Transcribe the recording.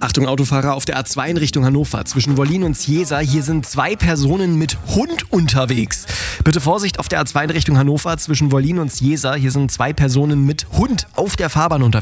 Achtung Autofahrer, auf der A2 in Richtung Hannover zwischen Wollin und Ciesa, hier sind 2 Personen mit Hund unterwegs. Bitte Vorsicht auf der A2 in Richtung Hannover zwischen Wollin und Ciesa, hier sind 2 Personen mit Hund auf der Fahrbahn unterwegs.